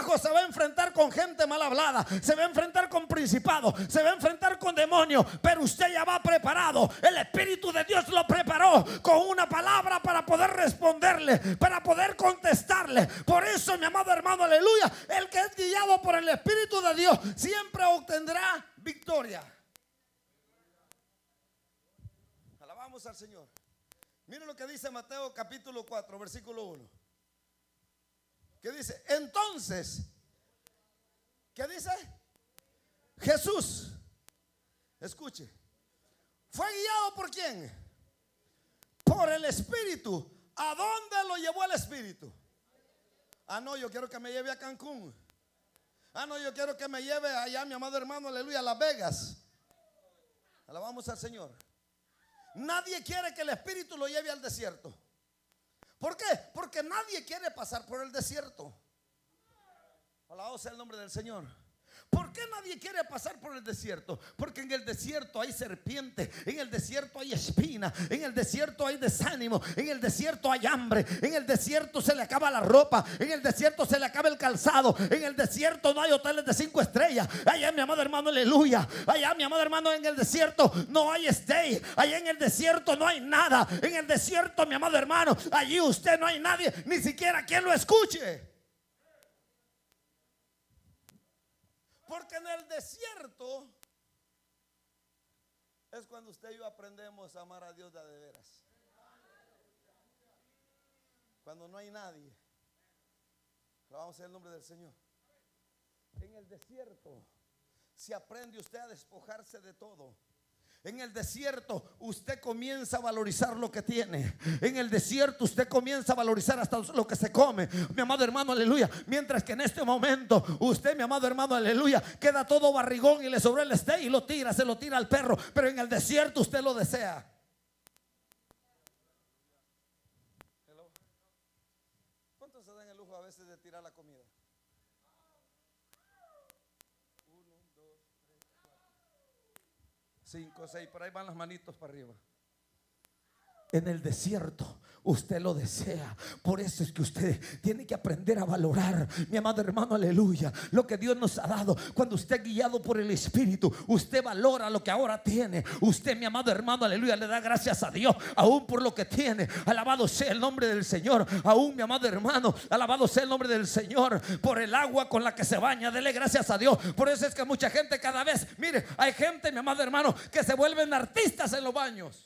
trabajo se va a enfrentar con gente mal hablada, se va a enfrentar con principados, se va a enfrentar con demonios, pero usted ya va preparado. El Espíritu de Dios lo preparó con una palabra para poder responderle, para poder contestarle. Por eso, mi amado hermano, aleluya, el que es guiado por el Espíritu de Dios siempre obtendrá victoria. Alabamos al Señor. Miren lo que dice Mateo capítulo 4 versículo 1. ¿Qué dice? Entonces, ¿qué dice? Jesús, escuche, ¿fue guiado por quién? Por el Espíritu. ¿A dónde lo llevó el Espíritu? Ah, no, yo quiero que me lleve a Cancún. Ah, no, yo quiero que me lleve allá, mi amado hermano, aleluya, a Las Vegas. Alabamos al Señor. Nadie quiere que el Espíritu lo lleve al desierto. ¿Por qué? Porque nadie quiere pasar por el desierto. Alabado sea el nombre del Señor. ¿Por qué nadie quiere pasar por el desierto? Porque en el desierto hay serpiente, en el desierto hay espina, en el desierto hay desánimo, en el desierto hay hambre, en el desierto se le acaba la ropa, en el desierto se le acaba el calzado, en el desierto no hay hoteles de 5 estrellas. Allá, mi amado hermano, aleluya. Allá, mi amado hermano, en el desierto no hay stay. Allá en el desierto no hay nada. En el desierto, mi amado hermano, allí usted no hay nadie, ni siquiera quien lo escuche. Porque en el desierto es cuando usted y yo aprendemos a amar a Dios de veras. Cuando no hay nadie. Vamos a el nombre del Señor. En el desierto se aprende usted a despojarse de todo. En el desierto usted comienza a valorizar lo que tiene. En el desierto usted comienza a valorizar hasta lo que se come, mi amado hermano, aleluya. Mientras que en este momento usted, mi amado hermano, aleluya, queda todo barrigón y le sobró el steak y lo tira, se lo tira al perro. Pero en el desierto usted lo desea. ¿Cuántos se dan el lujo a veces de tirar la comida? 5, 6, por ahí van las manitos para arriba. En el desierto usted lo desea. Por eso es que usted tiene que aprender a valorar, mi amado hermano, aleluya, lo que Dios nos ha dado. Cuando usted es guiado por el Espíritu, usted valora lo que ahora tiene. Usted, mi amado hermano, aleluya, le da gracias a Dios aún por lo que tiene. Alabado sea el nombre del Señor. Aún, mi amado hermano, alabado sea el nombre del Señor. Por el agua con la que se baña, dele gracias a Dios. Por eso es que mucha gente cada vez, mire, hay gente, mi amado hermano, que se vuelven artistas en los baños.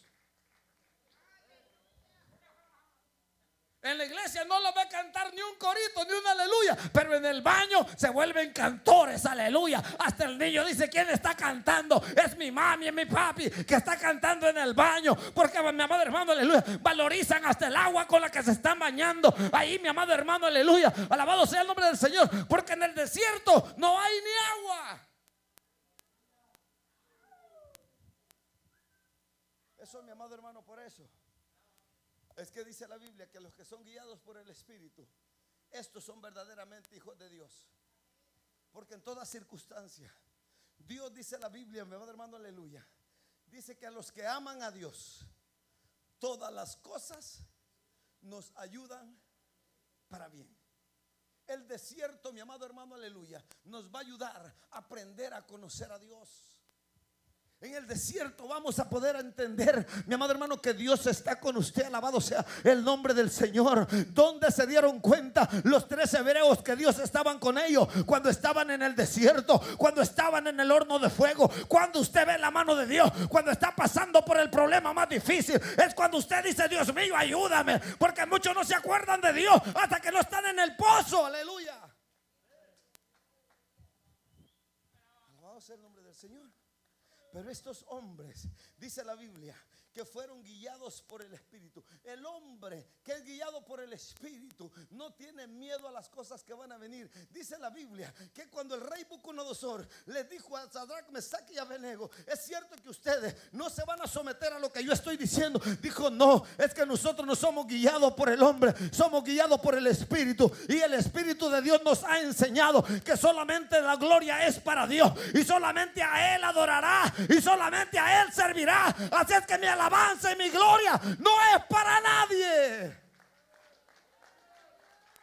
En la iglesia no lo ve cantar ni un corito, ni un aleluya, pero en el baño se vuelven cantores, aleluya. Hasta el niño dice: ¿quién está cantando? Es mi mami, es mi papi que está cantando en el baño. Porque, mi amado hermano, aleluya, valorizan hasta el agua con la que se están bañando. Ahí, mi amado hermano, aleluya, alabado sea el nombre del Señor. Porque en el desierto no hay ni agua. Eso, mi amado hermano, por eso es que dice la Biblia que los que son guiados por el Espíritu, estos son verdaderamente hijos de Dios. Porque en toda circunstancia, Dios, dice la Biblia, mi amado hermano, aleluya, dice que a los que aman a Dios, todas las cosas nos ayudan para bien. El desierto, mi amado hermano, aleluya, nos va a ayudar a aprender a conocer a Dios. En el desierto vamos a poder entender, mi amado hermano, que Dios está con usted. Alabado sea el nombre del Señor. ¿Dónde se dieron cuenta los 3 hebreos que Dios estaban con ellos? Cuando estaban en el desierto, cuando estaban en el horno de fuego. Cuando usted ve la mano de Dios, cuando está pasando por el problema más difícil, es cuando usted dice: Dios mío, ayúdame. Porque muchos no se acuerdan de Dios hasta que no están en el pozo. Aleluya. Alabado sea el nombre del Señor. Pero estos hombres, dice la Biblia, que fueron guiados por el Espíritu. El hombre que es guiado por el Espíritu no tiene miedo a las cosas que van a venir. Dice la Biblia que cuando el rey Nabucodonosor le dijo a Sadrach, Mesach y Abednego: es cierto que ustedes no se van a someter a lo que yo estoy diciendo, dijo: no, es que nosotros no somos guiados por el hombre, somos guiados por el Espíritu. Y el Espíritu de Dios nos ha enseñado que solamente la gloria es para Dios, y solamente a Él adorará, y solamente a Él servirá. Así es que mi alabanza y mi gloria no es para nadie.